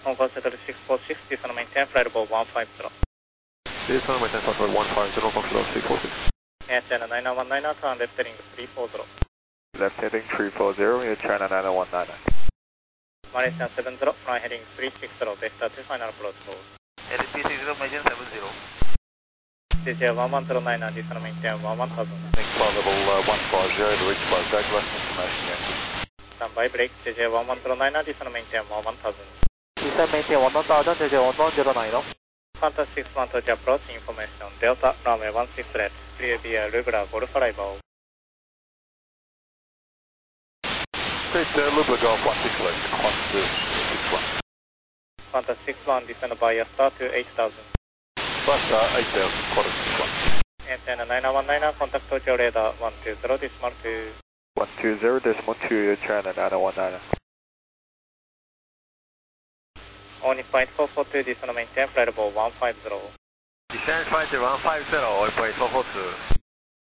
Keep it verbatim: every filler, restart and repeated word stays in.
Hong Kong Settle six four six, descend maintain, flight level one five zero. Descend maintain, flight level one five zero, Hong Kong Settle six four six. Air China nine nine one nine, turn left heading three four zero. Left heading three four zero, Air China nine nine one nine. Malaysia seven zero, fly heading three six zero, Vector two final approach hold. L P six zero, Malaysian seven zero. C J one one zero nine, descend maintain one one thousand. Next flight level uh, one five zero to reach flight deck, less information yet. Standby break, C J one one zero nine, descend maintain one one thousand. Descend maintain one one thousand, C J one one zero nine. Qantas six one to approach information, Delta runway one six left, clear via regular Golf arrival. Great, uh, Lubla Golf one six left, Qantas six one. Qantas six one, descend by star to eight thousand. Plus uh, eight thousand, Qantas six one. Air China nine nine one nine, contact Tokyo radar one two zero, decimal two. one two zero, decimal two, Air China nine nine one nine. Only flight four four two, descend maintain, flight level one five zero. Descend flight one five zero, point four four two.